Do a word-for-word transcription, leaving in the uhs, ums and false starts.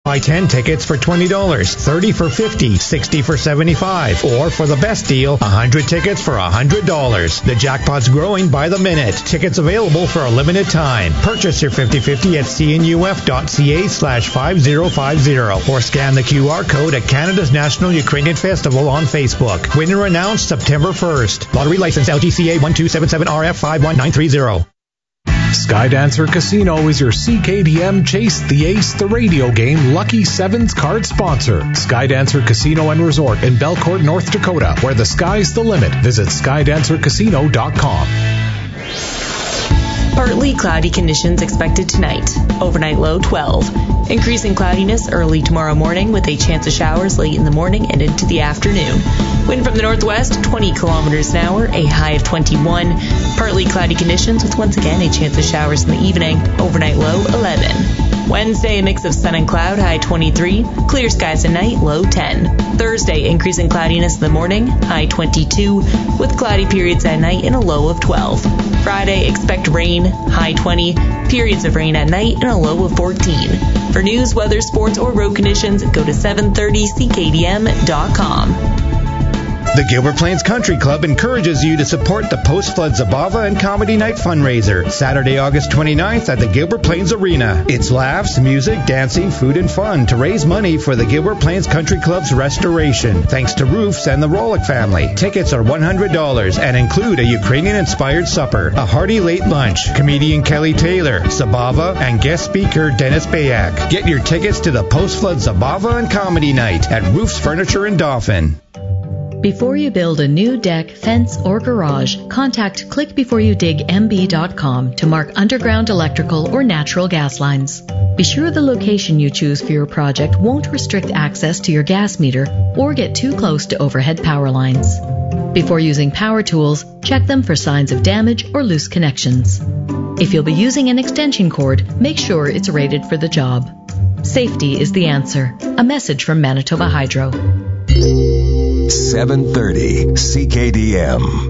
Buy ten tickets for twenty dollars, thirty for fifty dollars, sixty for seventy-five dollars, or for the best deal, one hundred tickets for one hundred dollars. The jackpot's growing by the minute. Tickets available for a limited time. Purchase your fifty fifty at cnuf.ca slash 5050 or scan the Q R code at Canada's National Ukrainian Festival on Facebook. Winner announced September first. Lottery license L G C A one two seven seven R F five one nine three zero. Skydancer Casino is your C K D M Chase the Ace the radio game Lucky Sevens card sponsor. Skydancer Casino and Resort in Belcourt, North Dakota, where the sky's the limit. Visit skydancer casino dot com. Partly cloudy conditions expected tonight. Overnight low twelve. Increasing cloudiness early tomorrow morning with a chance of showers late in the morning and into the afternoon. Wind from the northwest, twenty kilometers an hour, a high of twenty-one. Partly cloudy conditions with once again a chance of showers in the evening. Overnight low eleven. Wednesday, a mix of sun and cloud, high twenty-three. Clear skies at night, low ten. Thursday, increasing cloudiness in the morning, high twenty-two, with cloudy periods at night and a low of twelve. Friday, expect rain, high twenty, periods of rain at night and a low of fourteen. For news, weather, sports, or road conditions, go to seven thirty C K D M dot com. The Gilbert Plains Country Club encourages you to support the Post-Flood Zabava and Comedy Night fundraiser, Saturday, August twenty-ninth at the Gilbert Plains Arena. It's laughs, music, dancing, food, and fun to raise money for the Gilbert Plains Country Club's restoration, thanks to Roofs and the Rolick family. Tickets are one hundred dollars and include a Ukrainian-inspired supper, a hearty late lunch, comedian Kelly Taylor, Zabava, and guest speaker Dennis Bayak. Get your tickets to the Post-Flood Zabava and Comedy Night at Roofs Furniture in Dauphin. Before you build a new deck, fence, or garage, contact click before you dig m b dot com to mark underground electrical or natural gas lines. Be sure the location you choose for your project won't restrict access to your gas meter or get too close to overhead power lines. Before using power tools, check them for signs of damage or loose connections. If you'll be using an extension cord, make sure it's rated for the job. Safety is the answer. A message from Manitoba Hydro. seven thirty C K D M.